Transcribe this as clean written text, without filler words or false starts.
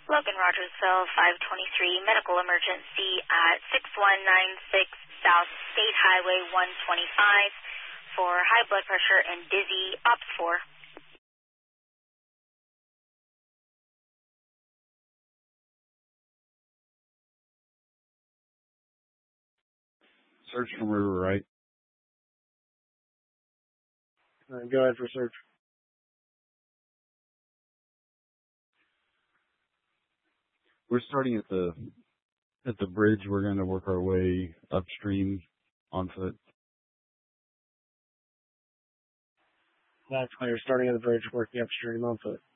Logan Rogersville, 523, medical emergency at 6196 South State Highway 125 for high blood pressure and dizzy, Ops 4. Search from River Right. Go ahead for search. We're starting at the bridge. We're going to work our way upstream on foot. That's clear. Starting at the bridge, working upstream on foot.